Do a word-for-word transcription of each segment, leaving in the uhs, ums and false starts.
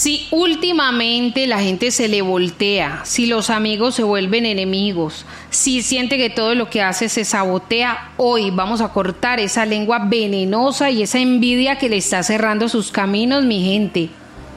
Si últimamente la gente se le voltea, si los amigos se vuelven enemigos, si siente que todo lo que hace se sabotea, hoy vamos a cortar esa lengua venenosa y esa envidia que le está cerrando sus caminos, mi gente.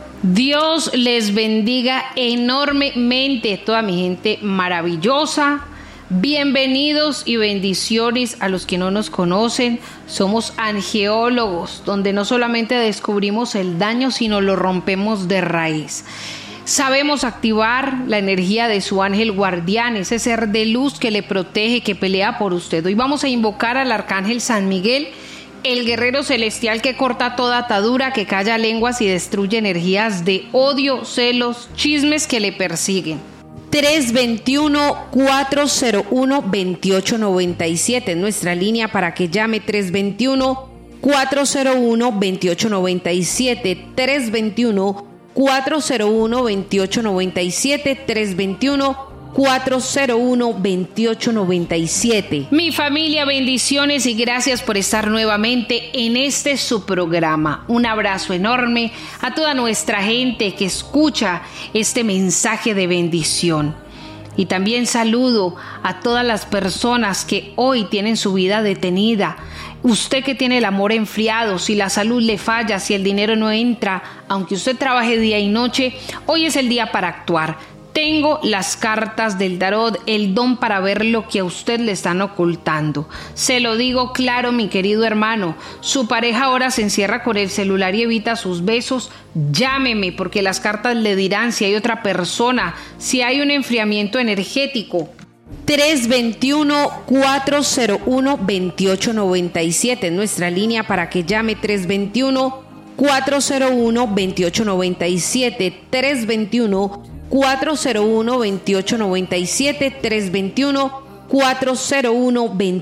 Dios les bendiga enormemente, toda mi gente maravillosa. Bienvenidos y bendiciones a los que no nos conocen. Somos angeólogos, donde no solamente descubrimos el daño, sino lo rompemos de raíz. Sabemos activar la energía de su ángel guardián, ese ser de luz que le protege, que pelea por usted. Hoy vamos a invocar al arcángel San Miguel, el guerrero celestial que corta toda atadura, que calla lenguas y destruye energías de odio, celos, chismes que le persiguen. tres dos uno, cuatro cero uno, dos ocho nueve siete, nuestra línea para que llame tres dos uno, cuatro cero uno, dos ocho nueve siete, tres dos uno, cuatro cero uno, dos ocho nueve siete, tres dos uno, cuatro cero uno, dos ocho nueve siete. Mi familia, bendiciones y gracias por estar nuevamente en este su programa. Un abrazo enorme a toda nuestra gente que escucha este mensaje de bendición. Y también saludo a todas las personas que hoy tienen su vida detenida. Usted que tiene el amor enfriado, si la salud le falla, si el dinero no entra, aunque usted trabaje día y noche, hoy es el día para actuar. Tengo las cartas del tarot, el don para ver lo que a usted le están ocultando. Se lo digo claro, mi querido hermano. Su pareja ahora se encierra con el celular y evita sus besos. Llámeme, porque las cartas le dirán si hay otra persona, si hay un enfriamiento energético. tres dos uno, cuatro cero uno, dos ocho nueve siete, nuestra línea para que llame tres dos uno, cuatro cero uno, dos ocho nueve siete, tres dos uno, cuatro cero uno, dos ocho nueve siete, tres dos uno, cuatro cero uno, dos